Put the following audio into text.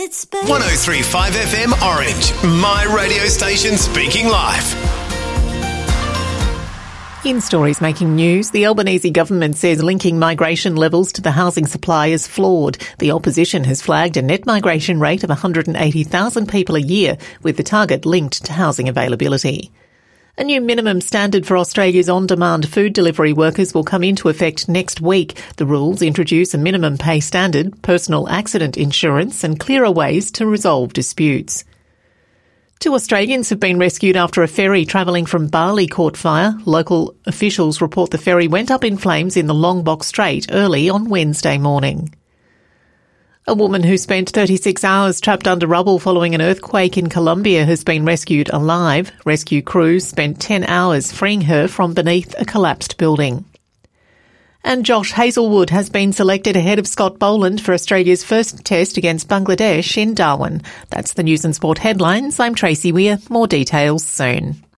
It's 103.5 FM Orange, my radio station speaking live. In stories making news, the Albanese government says linking migration levels to the housing supply is flawed. The opposition has flagged a net migration rate of 180,000 people a year, with the target linked to housing availability. A new minimum standard for Australia's on-demand food delivery workers will come into effect next week. The rules introduce a minimum pay standard, personal accident insurance and clearer ways to resolve disputes. 2 Australians have been rescued after a ferry travelling from Bali caught fire. Local officials report the ferry went up in flames in the Lombok Strait early on Wednesday morning. A woman who spent 36 hours trapped under rubble following an earthquake in Colombia has been rescued alive. Rescue crews spent 10 hours freeing her from beneath a collapsed building. And Josh Hazlewood has been selected ahead of Scott Boland for Australia's first test against Bangladesh in Darwin. That's the News and Sport headlines. I'm Tracy Weir. More details soon.